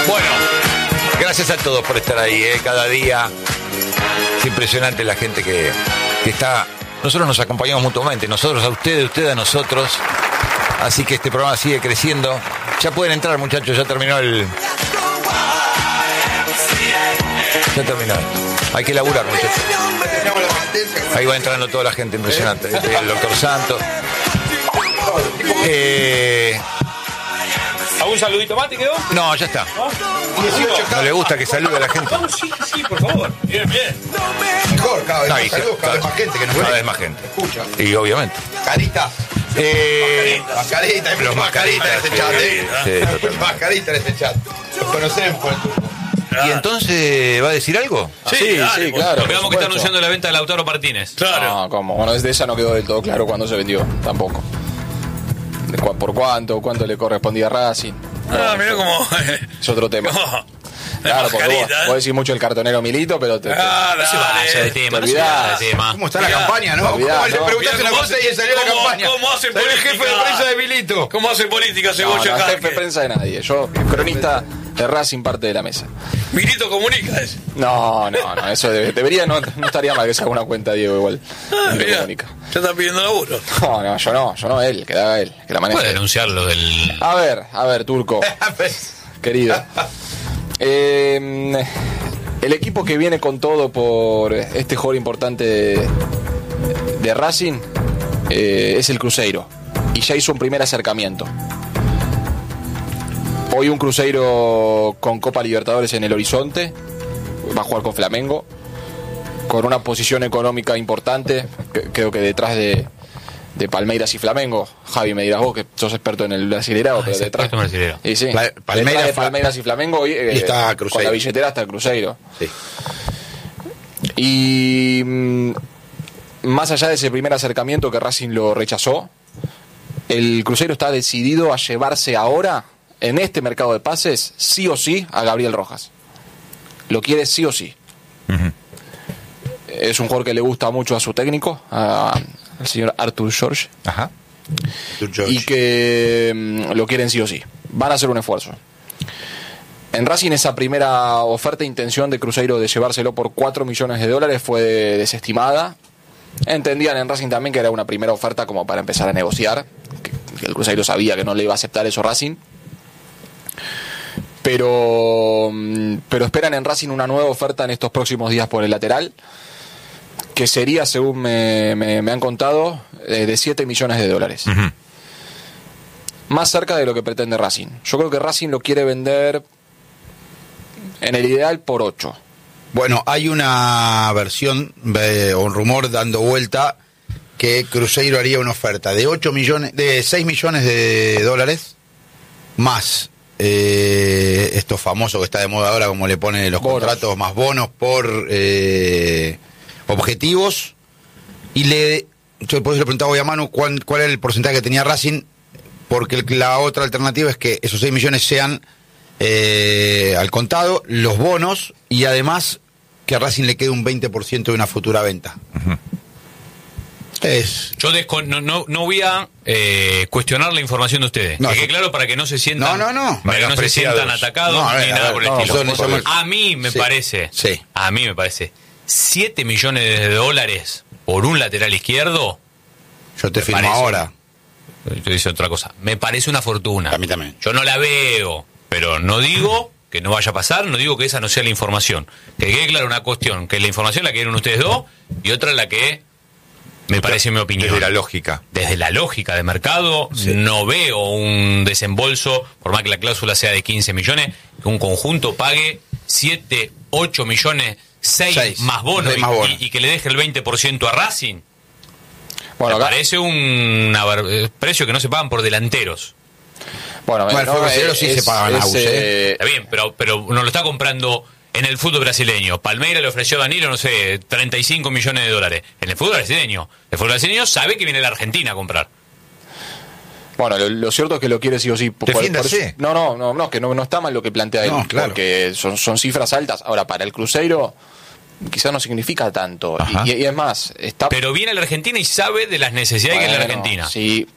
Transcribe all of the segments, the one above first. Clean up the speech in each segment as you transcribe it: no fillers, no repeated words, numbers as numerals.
Bueno, gracias a todos por estar ahí, cada día. Es impresionante la gente que está. Nosotros nos acompañamos mutuamente, nosotros a ustedes, ustedes a nosotros. Así que este programa sigue creciendo. Ya pueden entrar, muchachos, ya terminó el... Ya terminó. Hay que laburar, muchachos. Ahí va entrando toda la gente, impresionante. El doctor Santos. ¿Algún saludito más te quedó? No, ya está. ¿No? No le gusta que salude a la gente. Vamos, sí, por favor. Bien. Mejor, cada vez No, más saludos, cada vez más gente que nos ve. Cada vez más gente. Escucha. Y obviamente. Carita. Mascarita, hay mucha mascarita en este chat, Sí, total. mascarita en este chat. Los conocemos por el turco. ¿Y entonces va a decir algo? Sí, dale, claro. Nos quedamos que está anunciando la venta de Lautaro Martínez. No, ¿cómo? Bueno, desde esa no quedó del todo claro cuándo se vendió, tampoco. ¿Por cuánto le correspondía a Racing? Mirá cómo... Es otro tema. Claro, porque vos decís mucho el cartonero Milito, pero te Se vaya de tema, no se vaya de tema. ¿Cómo está la campaña, no? olvidás, ¿Cómo le ¿no? preguntaste una cosa y salió la campaña? ¿Cómo hace Salió el jefe de política? prensa de Milito. ¿Cómo hace política Cebolla no, acá? jefe de prensa de nadie. Yo, cronista de Racing, parte de la mesa. Milito comunica ese. No, eso debería, no estaría mal que se haga una cuenta, Diego, igual. Mirá, Mónica. ya está pidiendo laburo. No, yo no, él, que la haga él, que la maneje. Puede denunciar lo del... A ver, Turco, querido. El equipo que viene con todo por este jugador importante de Racing es el Cruzeiro. Y ya hizo un primer acercamiento. Hoy un Cruzeiro con Copa Libertadores en el horizonte. Va a jugar con Flamengo. Con una posición económica importante. Creo que detrás de Palmeiras y Flamengo. Javi, me dirás vos que sos experto en el brasileirado, pero detrás. Y sí, detrás de Palmeiras y Flamengo y está Cruzeiro. con la billetera hasta el Cruzeiro. Sí. Y más allá de ese primer acercamiento que Racing lo rechazó, el Cruzeiro está decidido a llevarse ahora, en este mercado de pases, sí o sí, a Gabriel Rojas. Lo quiere sí o sí. Uh-huh. Es un jugador que le gusta mucho a su técnico, al señor Artur Jorge. Ajá. Y que lo quieren sí o sí. Van a hacer un esfuerzo. En Racing esa primera oferta e intención de Cruzeiro de llevárselo por $4 millones fue desestimada. Entendían en Racing también que era una primera oferta como para empezar a negociar, que el Cruzeiro sabía que no le iba a aceptar eso Racing. Pero esperan en Racing una nueva oferta en estos próximos días por el lateral, que sería, según me han contado, de $7 millones. Uh-huh. Más cerca de lo que pretende Racing. Yo creo que Racing lo quiere vender en el ideal por 8. Bueno, hay una versión o un rumor dando vuelta que Cruzeiro haría una oferta de $6 millones más esto famoso que está de moda ahora, como le ponen los bonos. contratos, más bonos por objetivos. Y yo por eso le preguntaba hoy a Manu cuál era el porcentaje que tenía Racing, porque la otra alternativa es que esos 6 millones sean al contado, los bonos, y además que a Racing le quede un 20% de una futura venta. Uh-huh. Yo no voy a cuestionar la información de ustedes. No, que claro, para que no se sientan, no. para que no se sientan atacados ni nada por el estilo. A mí me parece, sí. a mí me parece, $7 millones por un lateral izquierdo. Yo te firmo ahora. Yo dice otra cosa. Me parece una fortuna. A mí también. Yo no la veo, pero no digo que no vaya a pasar, no digo que esa no sea la información. Que quede clara una cuestión, que la información la que dieron ustedes dos y otra la que me parece mi opinión. Desde la lógica. Desde la lógica de mercado, sí. No veo un desembolso, por más que la cláusula sea de 15 millones, que un conjunto pague 7, 8 millones, 6 más bonos y que le deje el 20% a Racing. Bueno, me parece un precio que no se pagan por delanteros. Bueno, sí se pagan Está bien, pero no lo está comprando en el fútbol brasileño. Palmeiras le ofreció a Danilo, no sé, $35 millones. En el fútbol brasileño sabe que viene la Argentina a comprar. Bueno, lo cierto es que lo quiere sí o sí. Defiéndase. No, que no está mal lo que plantea él, claro. Porque son cifras altas. Ahora, para el Cruzeiro quizás no significa tanto. Y es más, está... Pero viene a la Argentina y sabe de las necesidades que hay en la Argentina. Sí,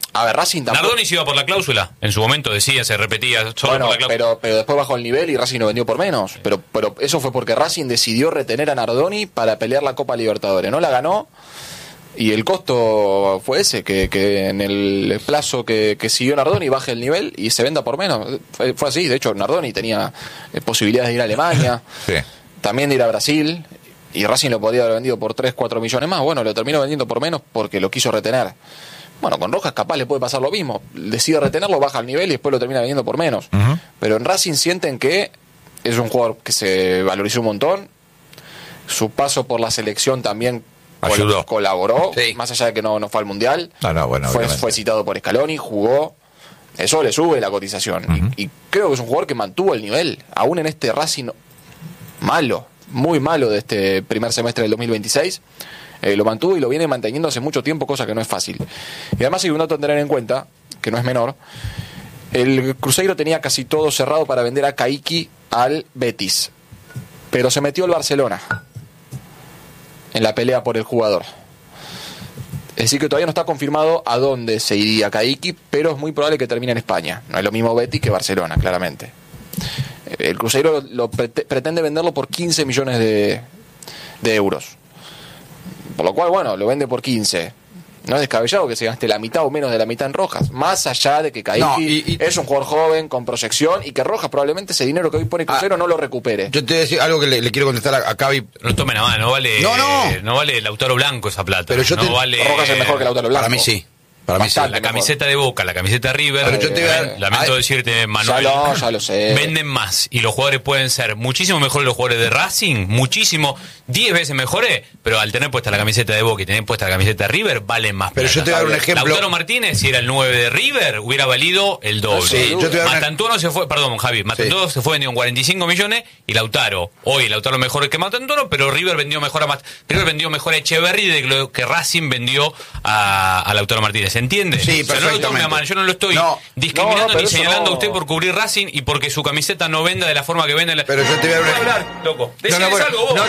A ver, Racing tampoco... Nardoni se iba por la cláusula. En su momento decía, se repetía solo por la cláusula. Pero después bajó el nivel y Racing lo vendió por menos. Pero eso fue porque Racing decidió retener a Nardoni para pelear la Copa Libertadores. No la ganó y el costo fue ese, que en el plazo que siguió Nardoni baje el nivel y se venda por menos. Fue así. De hecho, Nardoni tenía posibilidades de ir a Alemania, sí, también de ir a Brasil, y Racing lo podría haber vendido por 3-4 millones más. Bueno, lo terminó vendiendo por menos porque lo quiso retener. Bueno, con Rojas capaz le puede pasar lo mismo. Decide retenerlo, baja el nivel y después lo termina vendiendo por menos. Pero en Racing sienten que es un jugador que se valorizó un montón. Su paso por la selección también colaboró, sí, más allá de que no fue al Mundial. Fue citado por Scaloni, jugó. Eso le sube la cotización. Y creo que es un jugador que mantuvo el nivel, aún en este Racing malo, muy malo de este primer semestre del 2026. Lo mantuvo y lo viene manteniendo hace mucho tiempo, cosa que no es fácil. Y además hay un dato a tener en cuenta, que no es menor. El Cruzeiro tenía casi todo cerrado para vender a Caiki al Betis, pero se metió el Barcelona en la pelea por el jugador. Es decir, que todavía no está confirmado a dónde se iría Caiki, pero es muy probable que termine en España. No es lo mismo Betis que Barcelona, claramente. El Cruzeiro pretende venderlo por 15 millones de euros. Por lo cual, bueno, lo vende por 15. No es descabellado que se gaste la mitad o menos de la mitad en Rojas. Más allá de que Caiki es un jugador joven, con proyección, y que Rojas probablemente ese dinero que hoy pone Cruzeiro no lo recupere. Yo te voy a decir algo que le quiero contestar a Cavi. No tomen nada más, no vale Lautaro Blanco esa plata. Pero vale, Rojas es mejor que Lautaro Blanco. Para mí sí. La camiseta de Boca, la camiseta de River, lamento decirte, Manuel, ya lo sé, venden más y los jugadores pueden ser muchísimo mejores los jugadores de Racing, 10 veces mejores, pero al tener puesta la camiseta de Boca y tener puesta la camiseta de River, valen más. Pero yo te voy a dar un ejemplo. Lautaro Martínez, si era el 9 de River, hubiera valido el doble. Sí, Matantuono se fue, perdón, Javi, Matantuono se fue vendido en 45 millones y Lautaro mejor que Matantuono, pero River vendió mejor a Echeverri de lo que Racing vendió a Lautaro Martínez, ¿entiende? Sí, o sea, no lo tome a mal, yo no lo estoy discriminando ni señalando a usted por cubrir Racing y porque su camiseta no venda de la forma que vende. Pero yo te voy a hablar, loco. Decirles algo vos.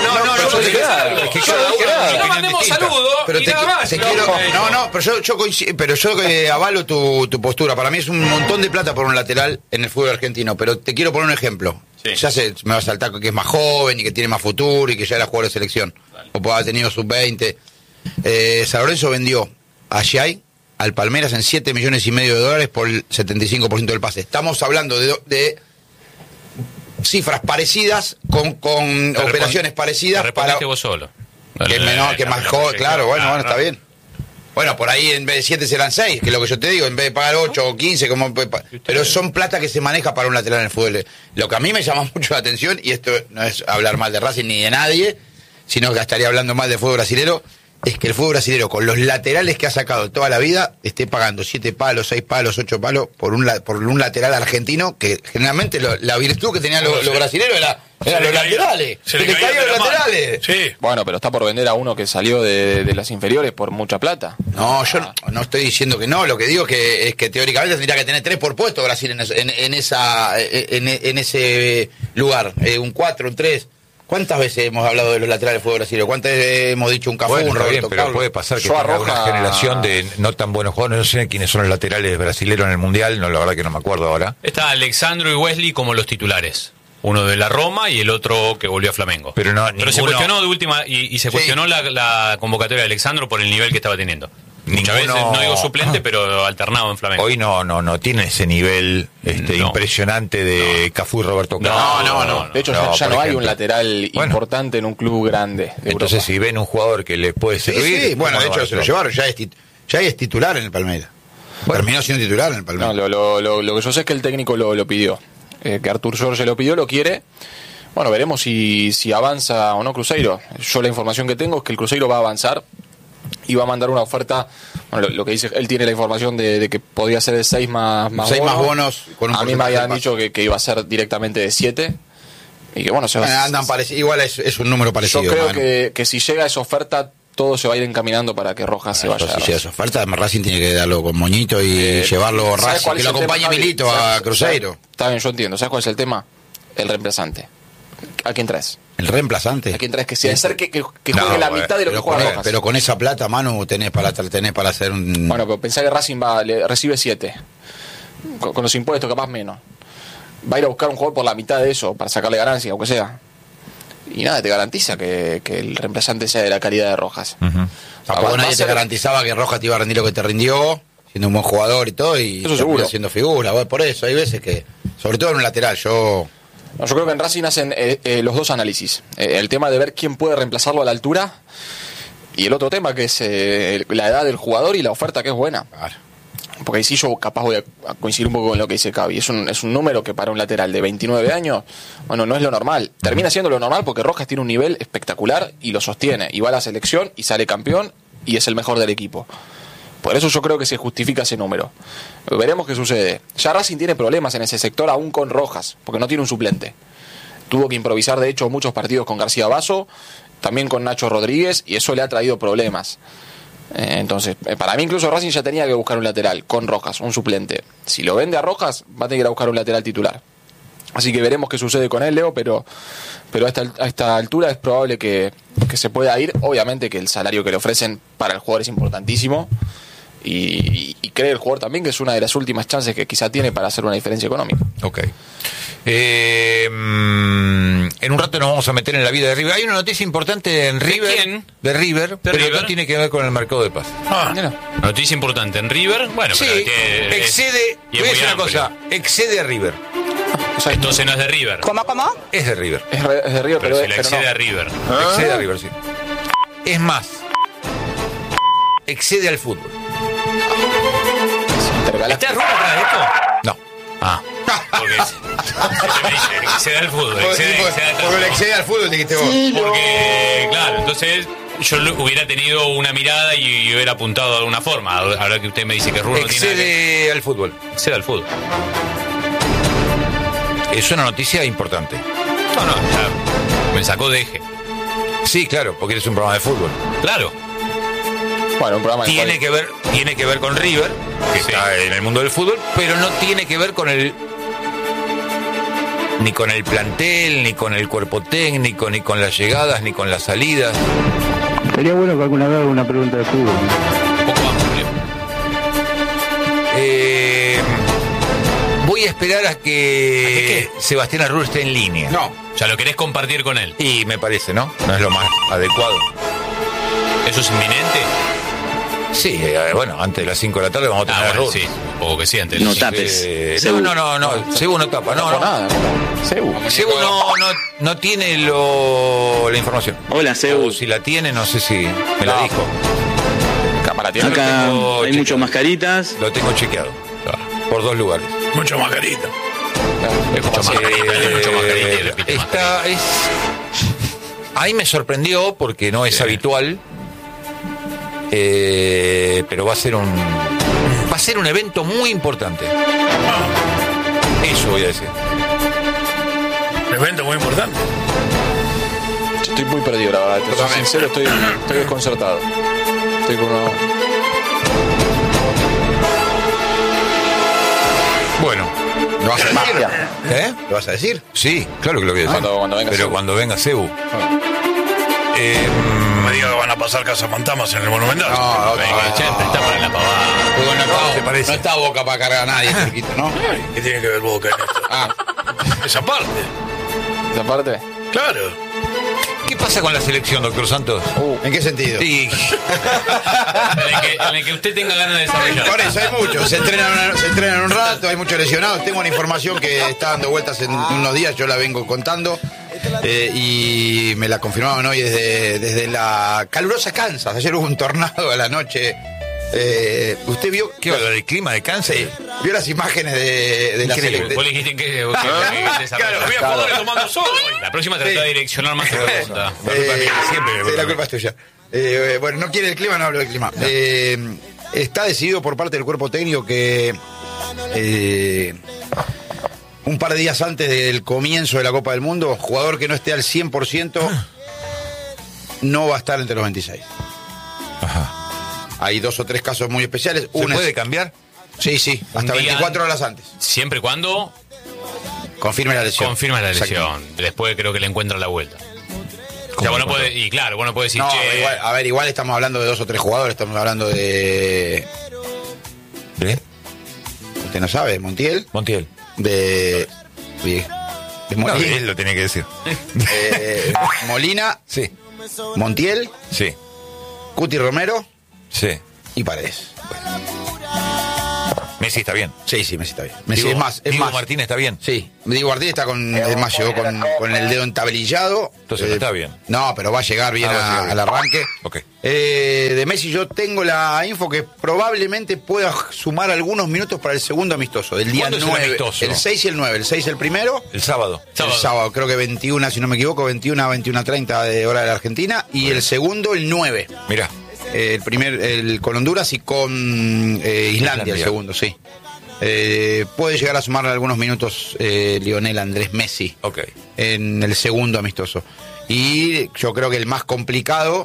No mandemos saludos y nada más. Pero yo avalo tu postura. Para mí es un montón de plata por un lateral en el fútbol argentino, pero te quiero poner un ejemplo. Sí. Ya me va a saltar que es más joven y que tiene más futuro y que ya era jugador de selección. O puede haber tenido sub-20. San Lorenzo vendió a Giai al Palmeiras en $7,5 millones por el 75% del pase. Estamos hablando de cifras parecidas con operaciones parecidas. Respondiste vos solo. Que es menor, que más joven, claro, bueno, está bien. Bueno, por ahí en vez de 7 serán 6, que es lo que yo te digo, en vez de pagar 8 o 15, pero son plata que se maneja para un lateral en el fútbol. Lo que a mí me llama mucho la atención, y esto no es hablar mal de Racing ni de nadie, sino que estaría hablando mal del fútbol brasilero, es que el fútbol brasilero, con los laterales que ha sacado toda la vida, esté pagando 7 palos, 6 palos, 8 palos por un lateral argentino, que generalmente la virtud que tenían los brasileros era los laterales. Se le caían los laterales. Sí. Bueno, pero está por vender a uno que salió de las inferiores por mucha plata. No, yo no estoy diciendo que no. Lo que digo es que teóricamente tendría que tener 3 por puesto Brasil en ese lugar. Un 4, un 3. ¿Cuántas veces hemos hablado de los laterales del fútbol brasileño? ¿Cuántas veces hemos dicho un Cafú, un Roberto Carlos? Pero puede pasar que tenga una generación de no tan buenos jugadores. No sé quiénes son los laterales brasileños en el Mundial. No, la verdad que no me acuerdo ahora. Está Alexandro y Wesley como los titulares. Uno de la Roma y el otro que volvió a Flamengo. Pero se cuestionó de última y se cuestionó la convocatoria de Alexandro por el nivel que estaba teniendo. Muchas veces, no digo suplente, pero alternado en Flamengo. Hoy no tiene ese nivel impresionante de Cafú y Roberto Carlos. No. De hecho, ya no hay un lateral importante en un club grande de Entonces, Europa. Si ven un jugador que le puede servir... Sí, bueno, de hecho se lo llevaron, ya es titular en el Palmeiras. Terminó siendo titular en el Palmeiras. No, lo que yo sé es que el técnico lo pidió. Que Artur Jorge lo pidió, lo quiere. Bueno, veremos si avanza o no Cruzeiro. Yo la información que tengo es que el Cruzeiro va a avanzar y va a mandar una oferta. Bueno, lo que dice, él tiene la información de que podía ser de 6 más 6 más bonos. Con a mí me habían dicho que iba a ser directamente de 7. Y que bueno, andan parecidos. Igual es un número parecido. Yo creo que si llega esa oferta, todo se va a ir encaminando para que Rojas se vaya. Si llega esa oferta, Racing tiene que darlo con moñito y llevarlo Racing, que lo acompañe Milito a Cruzeiro. Está bien, yo entiendo. ¿Sabes cuál es el tema? El reemplazante. ¿A quién traes? ¿El reemplazante? ¿A quién traes que se acerque, que juegue la mitad de lo que juega Rojas? Pero con esa plata, Manu, tenés para hacer un... Bueno, pero pensá que Racing recibe 7. Con los impuestos, capaz menos. Va a ir a buscar un jugador por la mitad de eso, para sacarle ganancia, aunque sea. Y nada, te garantiza que el reemplazante sea de la calidad de Rojas. Tampoco nadie te garantizaba que Rojas te iba a rendir lo que te rindió, siendo un buen jugador y todo, y eso seguro, siendo figura. Bueno, por eso, hay veces que, sobre todo en un lateral, yo creo que en Racing hacen los dos análisis. El tema de ver quién puede reemplazarlo a la altura, y el otro tema que es la edad del jugador y la oferta, que es buena. Claro. Porque ahí sí yo capaz voy a coincidir un poco con lo que dice Cavi. Es un número que para un lateral de 29 años, bueno, no es lo normal. Termina siendo lo normal porque Rojas tiene un nivel espectacular y lo sostiene. Y va a la selección y sale campeón y es el mejor del equipo. Por eso yo creo que se justifica ese número. Veremos qué sucede. Ya Racing tiene problemas en ese sector aún con Rojas, porque no tiene un suplente. Tuvo que improvisar, de hecho, muchos partidos con García Basso, también con Nacho Rodríguez, y eso le ha traído problemas. Entonces, para mí incluso Racing ya tenía que buscar un lateral con Rojas, un suplente. Si lo vende a Rojas, va a tener que ir a buscar un lateral titular. Así que veremos qué sucede con él, Leo, pero a esta altura es probable que se pueda ir. Obviamente que el salario que le ofrecen para el jugador es importantísimo, y cree el jugador también que es una de las últimas chances que quizá tiene para hacer una diferencia económica. Ok. En un rato nos vamos a meter en la vida de River. Hay una noticia importante en River. ¿De quién? De River, pero River. No tiene que ver con el mercado de pases. Noticia importante en River. Bueno, sí, pero excede. Voy a decir una cosa: excede a River. Entonces no es de River. ¿Cómo? Es de River. Es de River, Pero se le excede no. a River. Excede a River, sí. Es más, excede al fútbol. ¿Está Rubén atrás de esto? No. Porque excede al fútbol. Porque le excede al fútbol, dijiste vos. Porque, claro, entonces yo hubiera tenido una mirada y hubiera apuntado de alguna forma. Ahora que usted me dice que Rubén no tiene nada Excede al fútbol. excede al fútbol. Es una noticia importante. No, ya me sacó de eje. Sí, claro, porque es un programa de fútbol. Claro. Bueno, un programa Tiene que ver con River, que está en el mundo del fútbol, pero no tiene que ver con ni con el plantel, ni con el cuerpo técnico, ni con las llegadas, ni con las salidas. Sería bueno que alguna vez haga una pregunta de fútbol. Un poco amplio. Voy a esperar a que Sebastián Arrur esté en línea. No. Ya lo querés compartir con él. Y me parece, ¿no? No es lo más adecuado. ¿Eso es inminente? Sí, bueno, antes de las 5 de la tarde vamos a tener bueno, Arrur. sí. O que sí, antes. No sí. tapes. No. Sebu no tapa. No. nada. Sebu no tiene la información. Hola, Seu. O si la tiene, no sé si me la dijo. Cámara tiene. Acá tengo hay muchas mascaritas. Lo tengo chequeado. Por 2 lugares. Mucho mascarita. Es mucho mascarita. Ahí me sorprendió porque no es habitual. Pero va a ser un evento muy importante. Eso voy a decir. Un evento muy importante. Yo estoy muy perdido, la verdad. Te soy sincero, estoy desconcertado. Estoy con una... Bueno, ¿Lo vas a decir? Magia. ¿Lo vas a decir? Sí, claro que lo voy a decir. Cuando venga Pero Sebu. cuando venga Sebu. No me diga que van a pasar cazafantasmas en el Monumental. No, Está para la pavada. ¿te parece? No está Boca para cargar a nadie, chiquito, ¿no? ¿Qué tiene que ver Boca en esto? Esa parte. ¿Esa parte? Claro. ¿Qué pasa con la selección, doctor Santos? ¿En qué sentido? Sí. En el que usted tenga ganas de desarrollar. Por eso hay muchos, se entrenan un rato, hay muchos lesionados. Tengo una información que está dando vueltas en unos días, yo la vengo contando, y me la confirmaron hoy desde la calurosa Kansas. Ayer hubo un tornado a la noche. ¿Usted vio ¿Qué habla del clima de cáncer? vio las imágenes de la selección? Vos le dijiste que Claro, había jugadores tomando sol. La próxima trata de direccionar más tu pregunta. Siempre. La culpa es tuya. Bueno, no quiere el clima, no hablo del clima. Está decidido por parte del cuerpo técnico que un par de días antes del comienzo de la Copa del Mundo, jugador que no esté al 100% no va a estar entre los 26. Ajá. Hay 2 o 3 casos muy especiales. ¿Se puede cambiar? Sí, hasta 24 horas antes. Siempre y cuando Confirme la lesión. confirma la Exacto. lesión. Después creo que le encuentra la vuelta. O sea, vos no podés, y claro, vos no podés decir, No, che, igual estamos hablando de 2 o 3 jugadores, estamos hablando de... ¿Eh? ¿Usted no sabe? Montiel. Montiel. De No, Molina. él lo tenía que decir. Molina. Sí. Montiel. Sí. Cuti Romero. Sí. Y Paredes. Messi está bien. Sí, Messi está bien. Messi Diego, es Diego más. Martínez está bien. Sí, Diego Martínez está llegó con el dedo entablillado. Entonces no está bien. No, pero va a llegar bien, Va a llegar bien. al arranque. Ok. De Messi yo tengo la info que probablemente pueda sumar algunos minutos para el segundo amistoso, del día ¿Cuándo es el 9. amistoso? El 6 y el 9. El 6 el primero. El sábado. El sábado, creo que 21, si no me equivoco, 21:30 de hora de la Argentina. Y el segundo, el 9. Mirá. Con Honduras y con Islandia, el segundo, sí. Puede llegar a sumar algunos minutos Lionel Andrés Messi en el segundo amistoso. Y yo creo que el más complicado,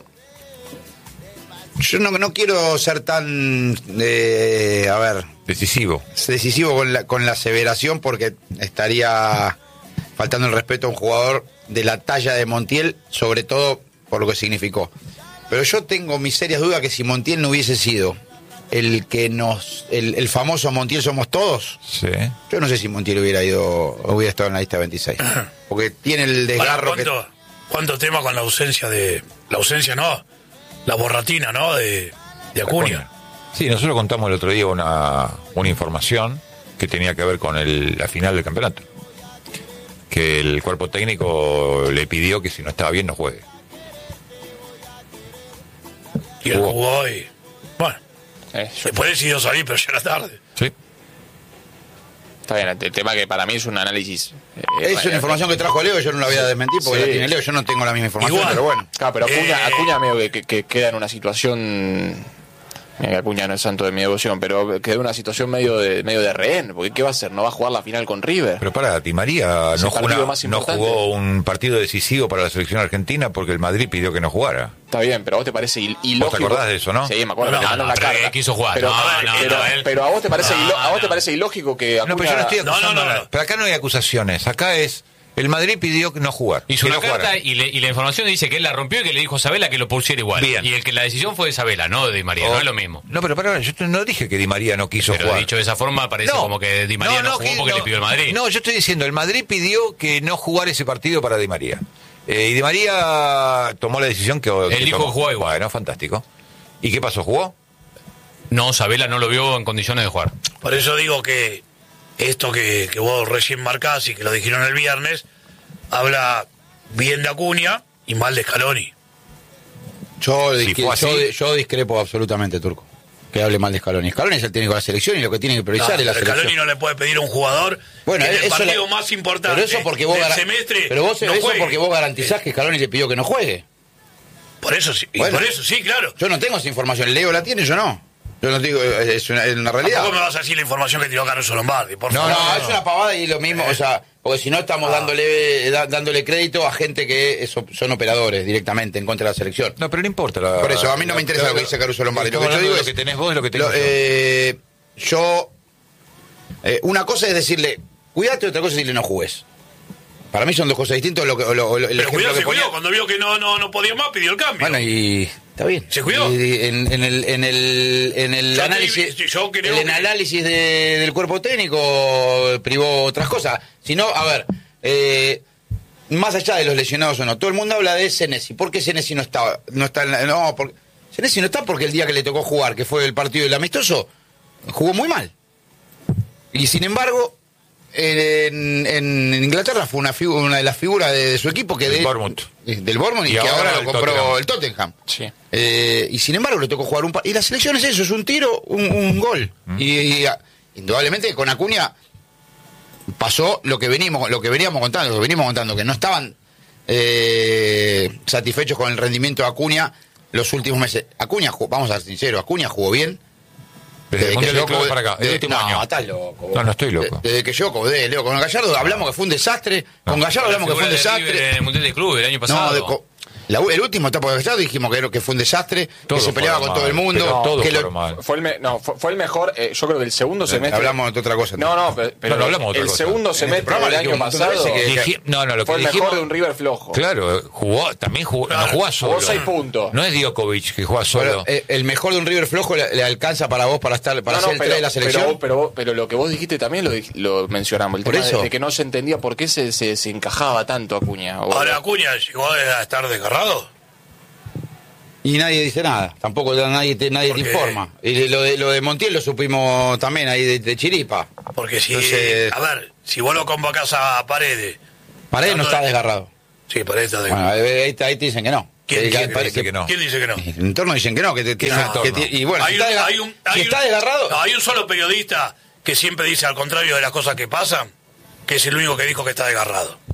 yo no quiero ser tan decisivo con la aseveración, porque estaría faltando el respeto a un jugador de la talla de Montiel, sobre todo por lo que significó. Pero yo tengo mis serias dudas que si Montiel no hubiese sido el famoso Montiel somos todos, sí. Yo no sé si Montiel hubiera estado en la lista 26, porque tiene el desgarro. ¿Cuánto tema con la ausencia la borratina, ¿no? De Acuña. Sí, nosotros contamos el otro día una información que tenía que ver con la final del campeonato, que el cuerpo técnico le pidió que si no estaba bien no juegue. Y él jugó y... Bueno, después decidió salir, pero ya era tarde. Sí. Está bien, el tema que para mí es un análisis... es una información que trajo Leo, yo no la voy a desmentir porque la tiene Leo, yo no tengo la misma información, igual, pero bueno. Claro, pero Acuña medio que queda en una situación... Mira que Acuña no es santo de mi devoción, pero queda en una situación medio de rehén, porque ¿qué va a hacer? ¿No va a jugar la final con River? Pero para, Di María no jugó un partido decisivo para la selección argentina porque el Madrid pidió que no jugara. Está bien, pero a vos te parece ilógico. ¿Vos te acordás de eso, no? Sí, me acuerdo, le mandó una carta. Quiso jugar. Pero a vos te parece ilógico que Acuña... No, pero yo no estoy acusando nada. Pero acá no hay acusaciones, acá es... El Madrid pidió que no jugar. Hizo una carta y la información dice que él la rompió y que le dijo a Sabela que lo pusiera igual. Bien. Y la decisión fue de Sabela, no de Di María, no es lo mismo. No, pero yo no dije que Di María no quiso pero jugar. Dicho de esa forma parece como que Di María no jugó porque le pidió el Madrid. No, yo estoy diciendo, el Madrid pidió que no jugara ese partido para Di María. Y Di María tomó la decisión que... Él dijo que jugó igual. Bueno, fantástico. ¿Y qué pasó? ¿Jugó? No, Sabela no lo vio en condiciones de jugar. Por eso digo que esto que vos recién marcás y que lo dijeron el viernes, habla bien de Acuña y mal de Scaloni. Yo discrepo absolutamente, Turco, que hable mal de Scaloni. Scaloni es el técnico de la selección y lo que tiene que priorizar es la selección. Scaloni no le puede pedir a un jugador en el partido más importante del semestre. Pero vos, no eso juegue. porque vos garantizás que Scaloni le pidió que no juegue. Por eso sí, claro. Yo no tengo esa información, Leo la tiene, yo no. Yo no digo, es una realidad. ¿Cómo me vas a decir la información que tiró Caruso Lombardi? Por favor. No, es una pavada y lo mismo, o sea, porque si no estamos dándole crédito a gente que son operadores directamente en contra de la selección. No, pero no importa. Por eso, a mí no me interesa lo que dice Caruso Lombardi. Lo que yo digo es lo que tenés vos y lo que tengo yo. Una cosa es decirle, cuídate, otra cosa es decirle no jugues. Para mí son dos cosas distintas. Pero cuidado, se cuidó. Cuando vio que no podía más, pidió el cambio. Bueno, y está bien. ¿Se cuidó? En el análisis del cuerpo técnico privó otras cosas. Si no, a ver, más allá de los lesionados o no, todo el mundo habla de Senesi. ¿Por qué Senesi no está Senesi no está porque el día que le tocó jugar, que fue el partido del amistoso, jugó muy mal. Y sin embargo, en Inglaterra fue una de las figuras de su equipo que del Bournemouth y que ahora lo compró el Tottenham. Sí. Y sin embargo le tocó jugar y la selección es eso, es un tiro, un gol. Y indudablemente con Acuña pasó lo que veníamos contando, que no estaban satisfechos con el rendimiento de Acuña los últimos meses. Acuña, vamos a ser sinceros, Acuña jugó bien. Desde que llegó para acá, el último año. Estás loco. No estoy loco. Desde que yo Leo, con Gallardo hablamos que fue un desastre. Con Gallardo hablamos que fue un desastre. En el Mundial de Club el año pasado. El último etapa de Gallardo dijimos que fue un desastre, que se peleaba con todo el mundo. Fue el mejor, yo creo que el segundo semestre. Hablamos de otra cosa. Pero hablamos de otra el cosa. segundo semestre del año pasado fue el mejor de un River flojo. Claro, no jugó solo. Jugó 6 puntos. No es Djokovic que juega solo. El mejor de un River flojo le alcanza para vos para ser el 3 de la selección. Pero lo que vos dijiste también lo mencionamos. El tema de que no se entendía por qué se encajaba tanto Acuña. Ahora Acuña llegó a estar desgarrado. Y nadie dice nada, tampoco nadie te informa. Y lo de Montiel lo supimos también ahí de chiripa. Porque si vos lo convocás a Paredes no está desgarrado. Sí, Paredes está desgarrado. Bueno, ahí te dicen que no. ¿Quién dice que no? En entorno dicen que no. Y bueno, si está desgarrado... No, hay un solo periodista que siempre dice al contrario de las cosas que pasan, que es el único que dijo que está desgarrado.